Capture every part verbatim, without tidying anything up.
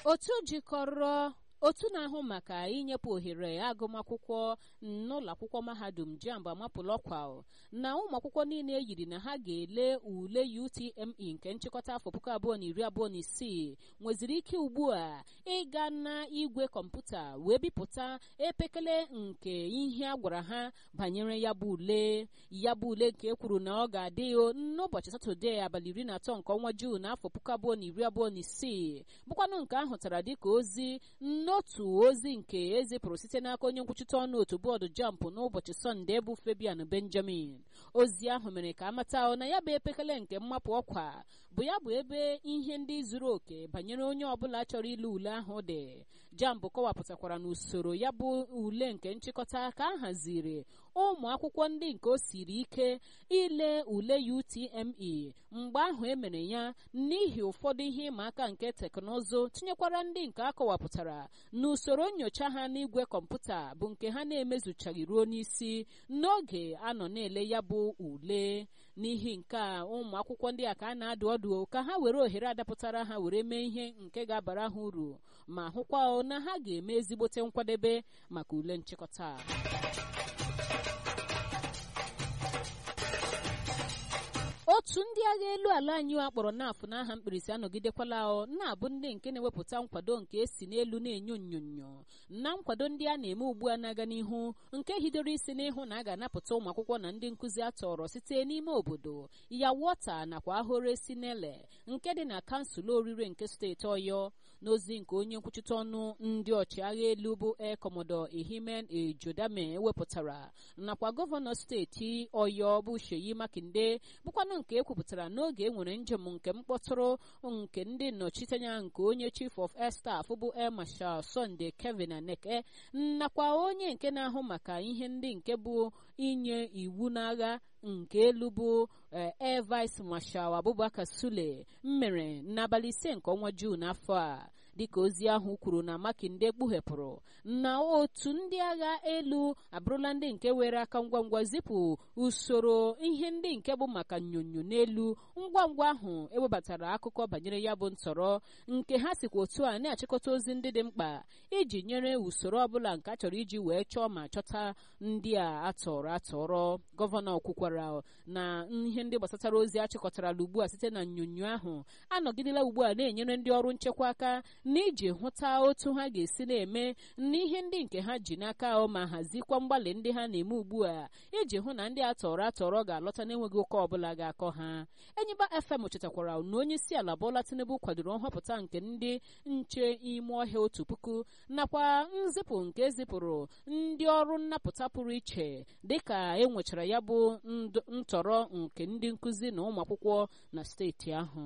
otu jikọrọ otu na-ahụ maka inyepụ ohere agụmakwụkwọ n'ụlọ akwụkwọ mahadum JAMB amapụla ọkwa na ụmụ akwụkwọ niile yiri na ha ga-ele ule U T M E nke nchịkọta afọ puku abụọ na iri abụọ na isii nweziri ike ugbu a ịga na igwe kọmputa wee bipụta epekele nke ihe a gwara ha banyere ya bụ ule ya bụ ule nke e kwuru na ọ ga-adị n'ụbọchị Satọde abalị iri na atọ nke ọnwa Juun afọ puku abụọ na iri abụọ na isii bụkwanụ nke ahụtara dịka ozi n'otu ozi nke ezipụrụ site n'aka onye nkwuchite ọnụ otu bọọdụ JAMB n'ụbọchị Sọnde bụ Fabian Benjamin. Ozi ahụ mere ka amata na ya bụ epekele nke mmapụ ọkwa bụ ya bụ ebe ihe ndị zuru oke banyere onye ọbụla chọrọ ile ule ahụ dị. JAMB kọwapụtakwara n'usoro ya bụ ule nke nchịkọta ka a haziri ụmụ akwụkwọ ndị nke o siri ike ile ule U T M E mgbe ahụ emere ya n'ihi ụfọdụ ihe ịma aka nke teknụzụ, tinyekwara ndị nke akọwapụtara n'usoro nyocha ha n'igwe kọmputa bụ nke ha na-emezuchaghị ruo n'isi n'oge a nọ na-ele ya bụ ule. N'ihi nke a, ụmụ akwụkwọ ndị a ka a na-adụ ọdụ ka ha were ohere adapụtara ha were mee ihe nke ga-abara ha uru ma hụkwa na ha ga-eme ezigbote nkwadebe maka ule nchịkọta. otu ndị agha elu ala anyị akpọrọ n'afọ n'aha mkpirisi anọgidekwala na-abụ ndị nke na-ewepụta nkwado nke esi n'elu na-enyo onyonyo na nkwado ndị a na-eme ugbu a na-aga n'ihu nke hidoro isi n'ịhụ na a ga-anapụta ụmụ akwụkwọ na ndị nkụzi atọrọ site n'ime obodo ya wọta nakwa ahụrụ esi n'ele nke dị na kansụl orire nke steeti Ọyọ. N'ozi nke onye nkwuchite ọnụ ndị ọchịagha elu bụ Air Commodore Ehimen Ejodame wepụtara nakwa gọvanọ steeti Ọyọ bụ Sheyi Makinde bụkwanụ nke ekwupụtara n'oge enwere njem nke mkpọtụrụ nke ndị nnọchiteanya nke onye Chief of Air Staff bụ Air Marshal Sunday Kevin Aneke nakwa onye nke na-ahụ maka ihe ndị nke bụ inye iwu n'agha nke elu bụ Air Vice Marshal Abubakar Sule mere n'abalị ise nke ọnwa Juun afọ a. Dịka ozi ahụ kwuru na Makinde kpughepụrụ na otu ndị agha elu abụrụla ndị nke were aka ngwa ngwa zipụ usoro ihe ndị nke bụ maka nnyonyo n'elu ngwa ngwa ahụ ewebatara akụkọ banyere ya bụ ntọrọ nke ha sikwa otu a na-achịkọta ozi ndị dị mkpa iji nyere usoro ọbụla nke a chọrọ iji wee chọọ ma chọta ndị a atọrọ atọrọ. Gọvanọ kwukwara na ihe ndị gbasatara ozi achịkọtara ugbu a site na nnyonyo ahụ anọgidela ugbu a na-enyere ndị ọrụ nchekwa aka n'iji hụta otu ha ga-esi na-eme n'ihe ndị nke ha ji n'aka ma hazikwa mgbalị ndị ha na-eme ugbu a iji hụ na ndị atọrọ atọrọ ga-alọta n'enweghị ụka ọbụla ga-akọ ha. Enyiba F M chetakwara na onye isi ala Bola Tinubu kwadoro nhọpụta nke ndị nche ime ọhịa otu puku nakwa nzipụ nke ezipụrụ ndị ọrụ nnapụta pụrụ iche dịka e nwechara ya bụ ntọrọ nke ndị nkụzi na ụmụ akwụkwọ na steeti ahụ.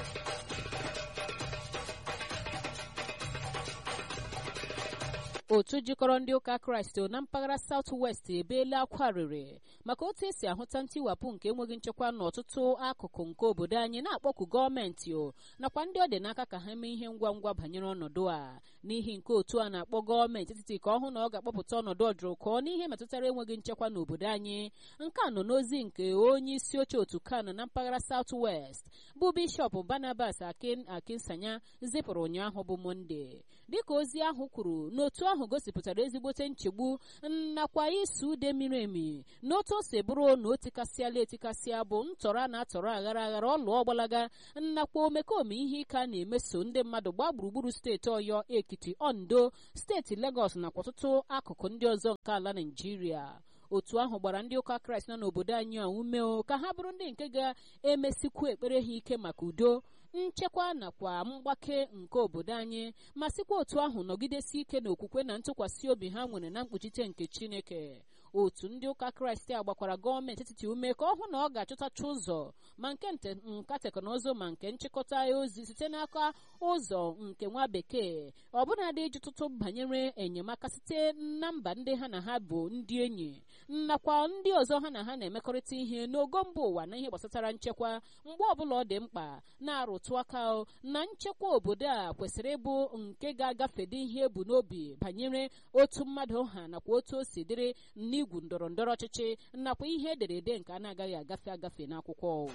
otu jikọrọ ndị ụka Kraịst na mpaghara South West ebeela akwa rịrị maka otu esi ahụta ntiwapụ nke enweghị nchekwa n'ọtụtụ akụkụ nke obodo anyị, na-akpọku gọọmenti o nakwa ndị ọ dị n'aka ka ha mee ihe ngwa ngwa banyere ọnọdụ a. N'ihi nke otu a na-akpọ gọọmenti etiti ka ọ hụ na ọ ga-akpọpụta ọnọdụ ọdụrụkọ n'ihe metụtara enweghị nchekwa n'obodo anyị. Nke a nọ n'ozi nke onye isi oche otu kan na mpaghara South West bụ Bishọp Barnabas Akin Akinsanya zipụrụ ụnyaahụ bụ Monde. Dịka ozi ahụ kwuru, n'otu ahụ gosipụtara ezigbote nchegbu nakwa isi ude miri emi n'otu o si bụrụ na o tikasịala etikasịa bụ ntọrọ a na-atọrọ aghara aghara ọlụ ọgbalaga nakwa omekome ihe ike a na-emeso ndị mmadụ gbaa gburugburu steeti Ọyọ, Ekiti, Ondo, steeti Lagos nakwa ọtụtụ akụkụ ndị ọzọ nke ala Naịjirịa. Otu ahụ gbara ndị ụka Kraịst nọ n'obodo anyị a ume ka ha bụrụ ndị nke ga-emesikwu ekpere ha ike maka udo, nchekwa nakwa mgbake nke obodo anyị, ma sikwa otu ahụ nọgidesi ike n'okwukwe na ntụkwasị obi ha nwere na mkpuchite nke Chineke. Otu ndị ụka Kraịst a gbakwara gọọmenti etiti ume ka ọ hụ na ọ ga-achọtacha ụzọ ma nke nka teknụzụ ma nke nchịkọta ozi site n'aka ụzọ nke nwa bekee ọbụnadị iji tụtụ banyere enyemaka site na mba ndị ha na ha bụ ndị enyi nakwa ndị ọzọ ha na ha na-emekọrịta ihe n'ogo mba ụwa na ihe gbasatara nchekwa mgbe ọbụla ọ dị mkpa, na-arụtụ aka na nchekwa obodo a kwesịrị ịbụ nke ga-agafede ihe ebu n'obi banyere otu mmadụ ha nakwa otu o si dịrị n'igwu ndọrọ ndọrọ ọchịchị nakwa ihe ederede nke a na-agaghị agafe agafe n'akwụkwọ.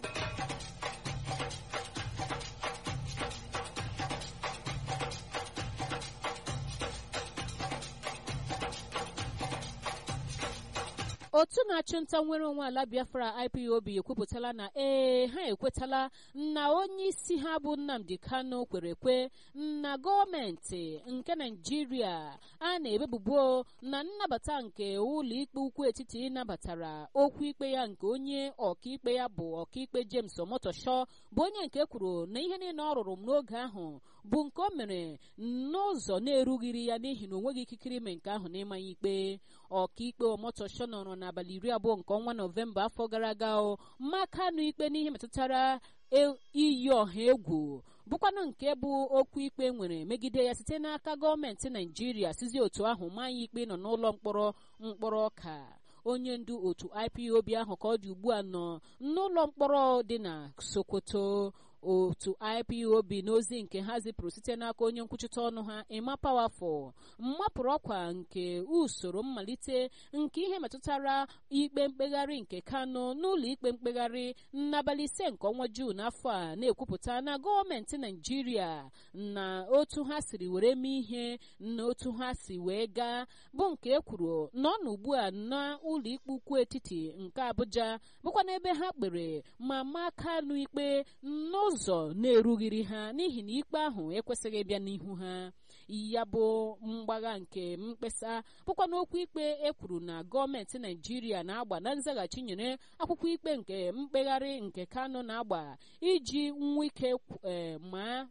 otu na-achụ nta nwere onwe ala Biafra I P O B ekwupụtala na ee ha ekwetala na onye isi ha bụ Nnamdi Kanu kwere ekwe na gọọmenti nke Naịjirịa a na-ebebubo na nnabata nke ụlọikpe ukwu etiti nabatara okwu ikpe ya nke onye ọkaikpe ya bụ ọkaikpe James Omotosho bụ onye nke kwuru na ihe niile ọ rụrụ m n'oge ahụ bụ nke o mere n'ụzọ na-erughịrị ya n'ihi na o nweghị ikikere ime nke ahụ n'ịma ya ikpe. Ọkaikpe Omotosho nọrọ n'abalị iri abụọ nke ọnwa Nọvemba afọ gara aga ma Kanu ikpe n'ihe metụtara iyi ọha egwu bụkwanụ nke bụ okwu ikpe nwere megide ya site n'aka gọọmenti Naịjirịa sizi otu ahụ ma ya ikpe nọ n'ụlọ mkpọrọ mkpọrọ ọka. Onye ndu otu I P O B ahụ ka ọ dị ugbu a nọ n'ụlọ mkpọrọ dị na Sokoto. Otu I P O B n'ozi nke ha zipụrụ site n'aka onye nkwuchite ọnụ ha Emma Powerful mmapụrụ ọkwa nke usoro mmalite nke ihe metụtara ikpe mkpegharị nke Kanu n'ụlọ ikpe mkpegharị n'abalị ise nke ọnwa Juun afọ a na-ekwupụta na gọọmenti Naịjirịa na otu ha siri were mee ihe na otu ha si wee gaa bụ nke e kwuru nọ n'ugbu a na ụlọ ikpe ukwu etiti nke Abuja bụkwa n'ebe ha kpere ma maa Kanu ikpe n'ụzọ na-erughịrị ha n'ihi na ikpe ahụ ekwesịghị ịbịa n'ihu ha. Ya bụ mgbagha nke mkpesa bụkwa n'okwu ikpe e kwuru na gọọmenti Naịjirịa na-agba na nzaghachi nyere akwụkwọ ikpe nke mkpegharị nke Kanu na-agba iji nwa ike ma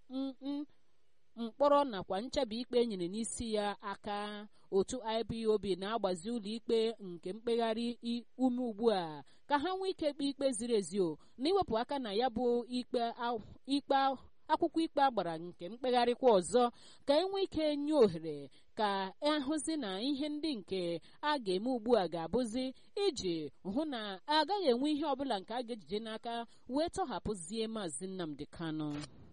mkpọrọ nakwa nchebi ikpe nyere n'isi ya aka. Otu I P O B na-agbazi ụlọ ikpe nke mkpegharị ume ugbu a ka ha nwee ike kpe ikpe ziri ezi na iwepụ aka na ya bụ ikpe ikpe akwụkwọ ikpe agbara nke mkpegharịkwa ọzọ ka enwee ike nye ohere ka ahụzi na ihe ndị nke a ga-eme ugbu a ga-abụzi iji hụ na agaghị enwe ihe ọbụla nke a ga-ejide n'aka wee tọhapụzie Maazị Nnamdi Kanu.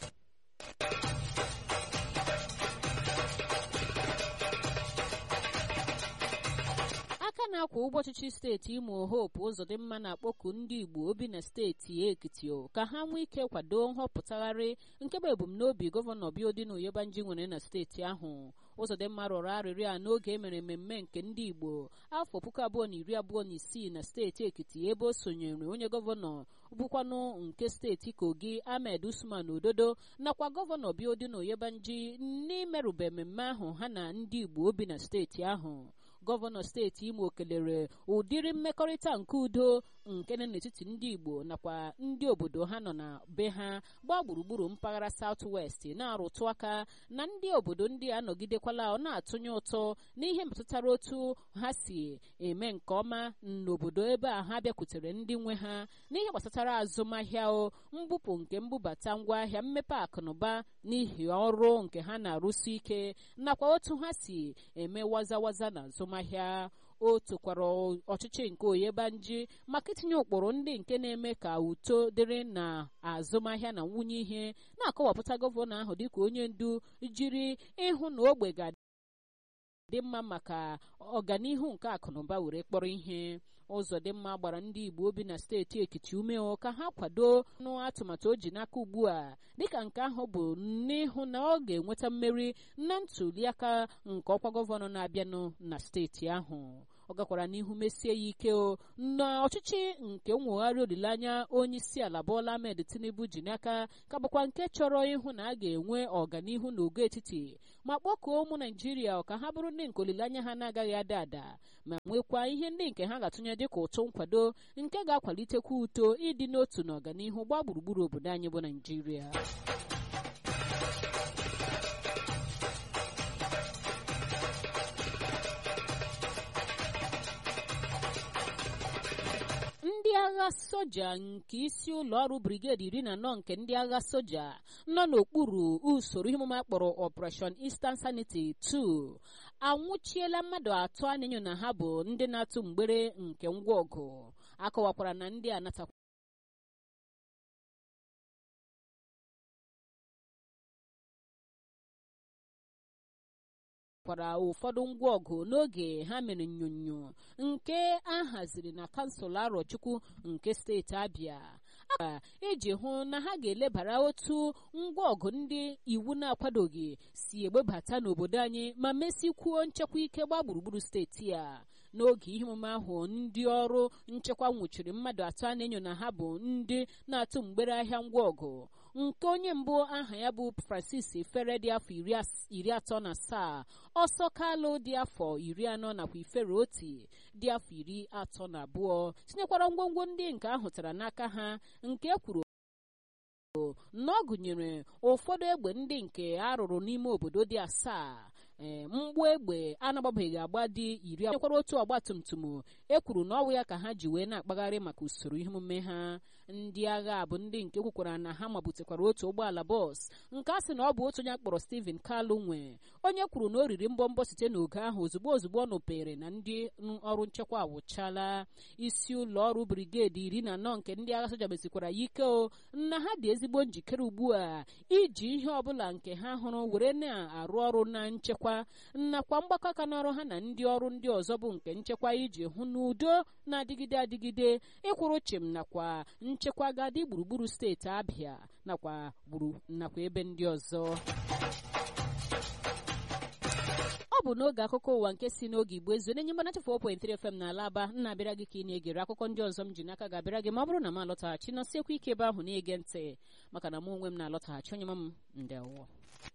na-akwa ụgbọ ọchịchị steeti Imo Hope Uzodimma na-akpọku ndị Igbo obi na steeti Ekiti ka ha nwee ike kwado nhọpụtagharị nke bụ ebumnobi gọvanọ Biodun Oyebanji nwere na steeti ahụ. Uzodimma rọrọ arịrịọ a n'oge emere mmemme nke ndị Igbo afọ puku abụọ na iri abụọ na isii na steeti Ekiti ebe o sonyere onye gọvanọ bụkwanụ nke steeti Kogi Ahmed Usman Ododo nakwa gọvanọ Biodun Oyebanji n'imerube mmemme ahụ ha na ndị Igbo obi na steeti ahụ. Gọvanọ steeti Imo kelere ụdịrị mmekọrịta nke udo nke nọ n'etiti ndị Igbo nakwa ndị obodo ha nọ na be ha gbaa gburugburu mpaghara South West, na-arụtụ aka na ndị obodo ndị anọgidekwala ọ na-atụnye ụtọ n'ihe metụtara otu ha si eme nke ọma n'obodo ebe a ha bịakwutere ndị nwe ha n'ihe gbasatara azụmahịa o mbupụ nke mbubata ngwaahịa mmepe akụnụba n'ihi ọrụ nke ha na-arụsi ike nakwa otu ha si eme wazawaza na azụmahịa. O tokwara ọchịchị nke Oyebanji maka itinye ụkpụrụ ndị nke na-eme ka uto dịrị na azụmahịa na nwunye ihe, na-akọwapụta gọvanọ ahụ dịka onye ndu jiri ịhụ na ogbe ga-adị mma maka ọganihu nke akụnụba were kpọrọ ihe. Uzodimma gbara ndị Igbo obi na steeti Ekiti ume ka ha kwado n'atụmatụ o ji n'aka ugbu a dịka nke ahụ bụ n'ihu na ọ ga-enweta mmeri na ntuliaka nke ọkwa gọvanọ na-abịanụ na steeti ahụ. Ọ gakwara n'ihu mesie ya ike o na ọchịchị nke nwogharị olileanya onye isi ala Bola Ahmed Tinubu ji n'aka ka bụkwa nke chọrọ ịhụ na a ga-enwe ọganihu n'ogo etiti ma kpọkuo ụmụ Naijiria ka ha bụrụ ndị nke olileanya ha na-agaghị ada ada ma nwekwa ihe ndị nke ha ga-atụnye dịka ụtụ nkwado nke ga-akwalitekwa uto ịdị n'otu na ọganihu gbaa gburugburu obodo anyị bụ Naijiria. Ndị agha soja nke isi ụlọ ọrụ brigedi iri na anọ nke ndị agha soja nọ n'okpuru usoro ihe omume akpọrọ Operation Eastern Sanity two anwụchiela mmadụ atọ a na-enyo na ha bụ ndị na-atụ mgbere nke ngwa ọgụ. Akọwakwara na ndị a nata kwara ụfọdụ ngwa ọgụ n'oge ha mere nnyonyo nke a haziri na kansụl Arochukwu nke steeti Abia iji hụ na ha ga-elebara otu ngwa ọgụ ndị iwu na-akwadoghị si egbebata n'obodo anyị ma mesikwuo nchekwa ike gbaa gburugburu steeti a. n'oge ihe omume ahụ ndị ọrụ nchekwa nwụchiri mmadụ atọ a na-enyo na ha bụ ndị na-atụ mgbere ahịa ngwa ọgụ nke onye mbụ aha ya bụ Francis Ifere dị afọ iri atọ na asaa, Ọsọ Kalụ dị afọ iri anọ nakwa Ifere Oti dị afọ iri atọ na abụọ tinyekwara ngwongwo ndị nke ahụtara n'aka ha nke kwuru na ọ gụnyere ụfọdụ egbe ndị nke a rụrụ n'ime obodo dị asaa, ee mgbụ egbe anagbabeghị agba dị iri nyekwara otu ọgba tum tum ekwuru na ọwụ ya ka ha ji wee na-akpagharị maka usoro ihe omume ha. Ndị agha bụ ndị nke kwukwara na ha mabutekwara otu ụgbọala bọs nke a sị na ọ bụ otu onye akpọrọ Stephen Kalụ nwe, onye kwuru na o riri mbọmbọ site n'oge ahụ ozugbo ozugbo ọ nụpere na ndị ọrụ nchekwa awụchala. Isi ụlọ ọrụ brigedi iri na anọ nke ndị agha soja mesikwara ya ike o na ha dị ezigbo njikere ugbu a iji ihe ọbụla nke ha hụrụ were na-arụ ọrụ na nchekwa nakwa mgbakọ aka n'ọrụ ha na ndị ọrụ ndị ọzọ bụ nke nchekwa iji hụ n'udo na-adịgide adịgide, ịkwụrụ chịm nakwa nchekwa gadị gburugburu steeti Abịa nakwa gburu nakwa ebe ndị ọzọ. Ọ bụ n'oge akụkọ ụwa nke si n'oge Igbo ezu na-enye mgbana four point three F M na Alaba na-abịara gị ka ị na-egere akụkọ ndị ọzọ m ji n'aka ga-abịara gị ma ọ bụrụ na m alọtaghachi nọsiekwa ike ebe ahụ na-ege ntị maka na mụ onwe m na-alọtaghachi onye m ndewo.